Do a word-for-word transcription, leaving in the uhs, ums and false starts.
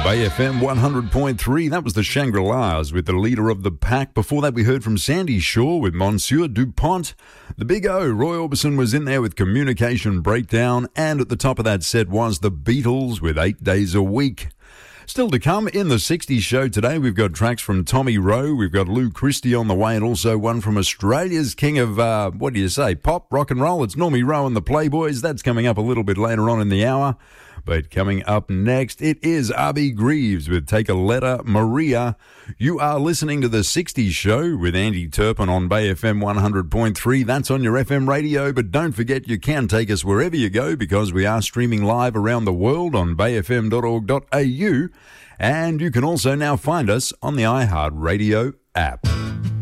Bay F M one hundred point three, that was the Shangri-Las with the leader of the pack. Before that, we heard from Sandy Shaw with Monsieur Dupont. The Big O, Roy Orbison, was in there with Communication Breakdown. And at the top of that set was the Beatles with Eight Days a Week. Still to come in the sixties show today, we've got tracks from Tommy Rowe, we've got Lou Christie on the way, and also one from Australia's king of, uh, what do you say, pop, rock and roll. It's Normie Rowe and the Playboys. That's coming up a little bit later on in the hour. But coming up next, it is Arby Greaves with Take a Letter, Maria. You are listening to the sixties show with Andy Turpin on Bay F M one hundred point three. That's on your F M radio, but don't forget you can take us wherever you go because we are streaming live around the world on bay f m dot org dot a u. And you can also now find us on the iHeartRadio app.